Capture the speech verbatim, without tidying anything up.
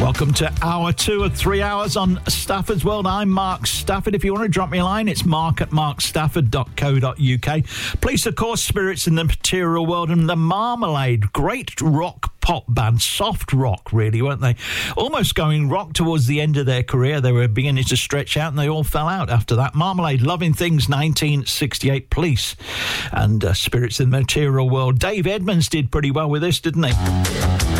Welcome to hour two of three hours on Stafford's World. I'm Mark Stafford. If you want to drop me a line, it's mark at mark stafford dot co dot uk. Police, of course, Spirits in the Material World, and the Marmalade. Great rock pop band, soft rock, really, weren't they? Almost going rock towards the end of their career. They were beginning to stretch out, and they all fell out after that. Marmalade, Loving Things, nineteen sixty-eight, Police, and uh, Spirits in the Material World. Dave Edmunds did pretty well with this, didn't he?